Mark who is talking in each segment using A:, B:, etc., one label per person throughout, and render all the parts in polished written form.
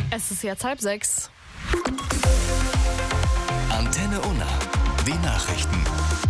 A: Es ist jetzt 5:30.
B: Antenne Unna, die Nachrichten.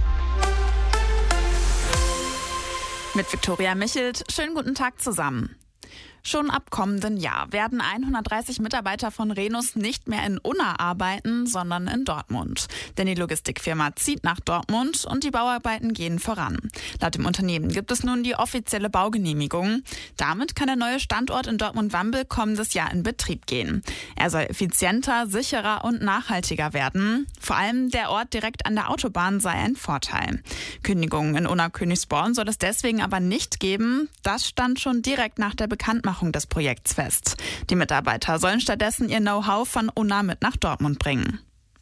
C: Mit Viktoria Michelt, schönen guten Tag zusammen. Schon ab kommenden Jahr werden 130 Mitarbeiter von Rhenus nicht mehr in Unna arbeiten, sondern in Dortmund. Denn die Logistikfirma zieht nach Dortmund und die Bauarbeiten gehen voran. Laut dem Unternehmen gibt es nun die offizielle Baugenehmigung. Damit kann der neue Standort in Dortmund-Wambel kommendes Jahr in Betrieb gehen. Er soll effizienter, sicherer und nachhaltiger werden. Vor allem der Ort direkt an der Autobahn sei ein Vorteil. Kündigungen in Unna-Königsborn soll es deswegen aber nicht geben. Das stand schon direkt nach der Bekanntmachung des Projekts fest. Die Mitarbeiter sollen stattdessen ihr Know-how von Unna mit nach Dortmund bringen.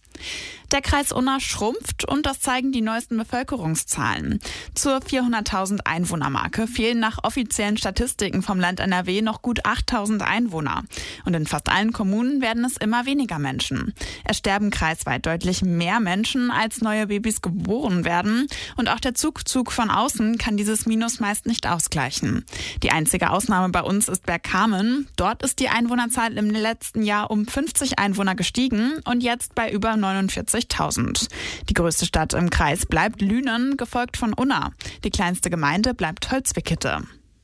C: Der Kreis Unna schrumpft und das zeigen die neuesten Bevölkerungszahlen. Zur 400.000 Einwohnermarke fehlen nach offiziellen Statistiken vom Land NRW noch gut 8.000 Einwohner. Und in fast allen Kommunen werden es immer weniger Menschen. Es sterben kreisweit deutlich mehr Menschen, als neue Babys geboren werden. Und auch der Zugzug von außen kann dieses Minus meist nicht ausgleichen. Die einzige Ausnahme bei uns ist Bergkamen. Dort ist die Einwohnerzahl im letzten Jahr um 50 Einwohner gestiegen und jetzt bei über 49.000. Die größte Stadt im Kreis bleibt Lünen, gefolgt von Unna. Die kleinste Gemeinde bleibt Holzwickede.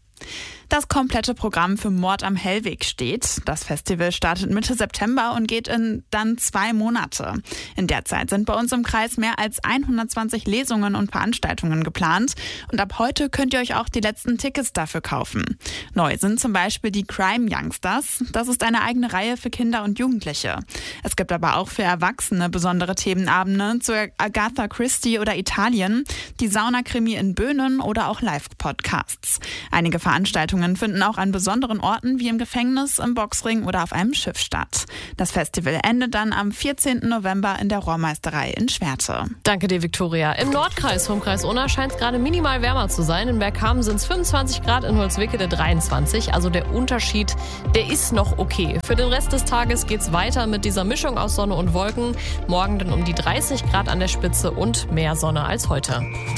C: Das komplette Programm für Mord am Hellweg steht. Das Festival startet Mitte September und geht dann 2 Monate. In der Zeit sind bei uns im Kreis mehr als 120 Lesungen und Veranstaltungen geplant. Und ab heute könnt ihr euch auch die letzten Tickets dafür kaufen. Neu sind zum Beispiel die Crime Youngsters. Das ist eine eigene Reihe für Kinder und Jugendliche. Es gibt aber auch für Erwachsene besondere Themenabende zu Agatha Christie oder Italien, die Saunakrimi in Böhnen oder auch Live-Podcasts. Einige Veranstaltungen finden auch an besonderen Orten wie im Gefängnis, im Boxring oder auf einem Schiff statt. Das Festival endet dann am 14. November in der Rohrmeisterei in Schwerte.
A: Danke dir, Viktoria. Im Nordkreis vom Kreis Unna scheint es gerade minimal wärmer zu sein. In Bergkamen sind es 25 Grad, in Holzwickede 23. Also der Unterschied, der ist noch okay. Für den Rest des Tages geht es weiter mit dieser Mischung aus Sonne und Wolken. Morgen dann um die 30 Grad an der Spitze und mehr Sonne als heute.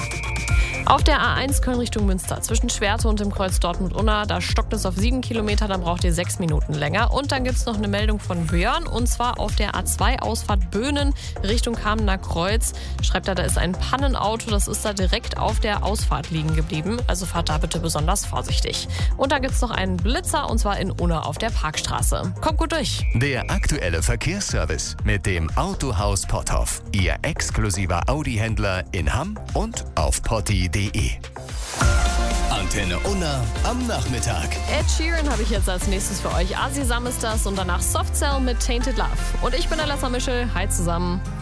A: Auf der A1 Köln Richtung Münster zwischen Schwerte und dem Kreuz Dortmund-Unna, da stockt es auf 7 Kilometer, dann braucht ihr 6 Minuten länger. Und dann gibt es noch eine Meldung von Björn und zwar auf der A2 Ausfahrt Böhnen Richtung Kamener Kreuz. Schreibt er, da ist ein Pannenauto, das ist da direkt auf der Ausfahrt liegen geblieben. Also fahrt da bitte besonders vorsichtig. Und da gibt es noch einen Blitzer und zwar in Unna auf der Parkstraße. Kommt gut durch.
B: Der aktuelle Verkehrsservice mit dem Autohaus Potthoff. Ihr exklusiver Audi-Händler in Hamm und auf potti.de. Antenne Unna am Nachmittag.
A: Ed Sheeran habe ich jetzt als nächstes für euch. Asi Sam ist das und danach Soft Cell mit Tainted Love. Und ich bin Alessa Mischel. Hi zusammen.